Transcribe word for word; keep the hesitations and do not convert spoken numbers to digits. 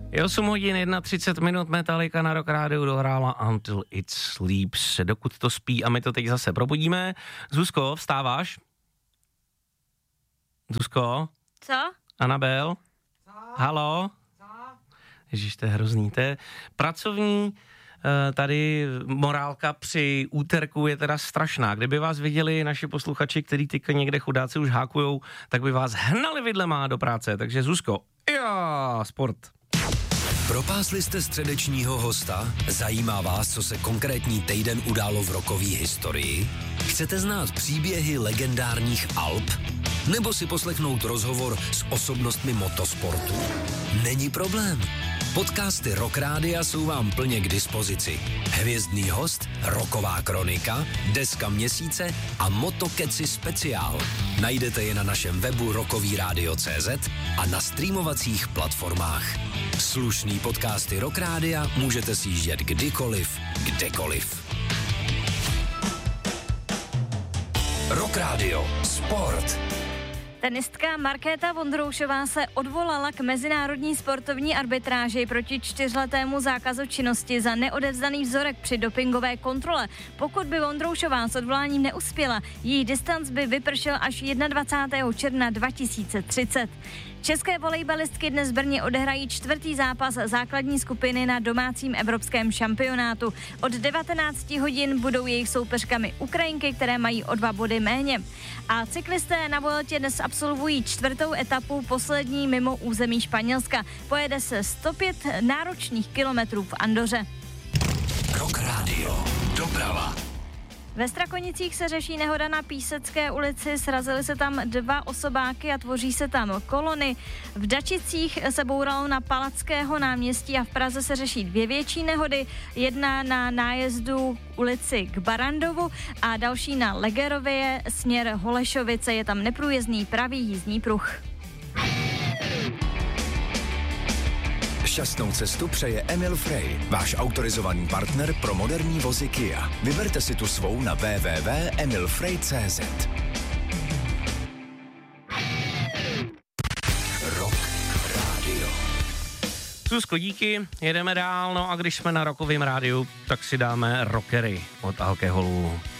Je osm hodin třicet jedna minut, Metallica na Rock Rádiu dohrála Until It Sleeps, dokud to spí a my to teď zase probudíme. Zuzko, vstáváš? Zuzko? Co? Anabel? Co? Halo? Co? Ježíš, to je hrozný. To je pracovní tady morálka při úterku je teda strašná. Kdyby vás viděli naši posluchači, který teďka někde chudáci už hákujou, tak by vás hnali vidlema do práce. Takže Zuzko, jo, sport. Propásli jste středečního hosta? Zajímá vás, co se konkrétní týden událo v rockové historii? Chcete znát příběhy legendárních Alp? Nebo si poslechnout rozhovor s osobnostmi motosportu? Není problém. Podcasty Rock Rádia jsou vám plně k dispozici. Hvězdný host, rocková kronika, deska měsíce a motokeci speciál. Najdete je na našem webu rockovyradio tečka cé zet a na streamovacích platformách. Slušný podcasty Rock Rádia můžete si jíždět kdykoliv, kdekoliv. Rock Radio. Sport. Tenistka Markéta Vondroušová se odvolala k mezinárodní sportovní arbitráži proti čtyřletému zákazu činnosti za neodevzdaný vzorek při dopingové kontrole. Pokud by Vondroušová s odvoláním neuspěla, její distanc by vypršel až dvacátého prvního června dva tisíce třicet. České volejbalistky dnes v Brně odehrají čtvrtý zápas základní skupiny na domácím evropském šampionátu. Od devatenácti hodin budou jejich soupeřkami Ukrajinky, které mají o dva body méně. A cyklisté na Vueltě dnes absolvují čtvrtou etapu, poslední mimo území Španělska. Pojede se sto pět náročných kilometrů v Andoře. Rock Radio. Doprava. Ve Strakonicích se řeší nehoda na Písecké ulici, srazily se tam dva osobáky a tvoří se tam kolony. V Dačicích se bouralo na Palackého náměstí a v Praze se řeší dvě větší nehody. Jedna na nájezdu ulici k Barandovu a další na Legerově, směr Holešovice, je tam neprůjezdný pravý jízdní pruh. Šťastnou cestu přeje Emil Frey, váš autorizovaný partner pro moderní vozy Kia. Vyberte si tu svou na w w w tečka emil frey tečka cé zet. Rock Radio. Zuzko, díky, jedeme dál, no a když jsme na rockovém rádiu, tak si dáme rockery od alkoholu.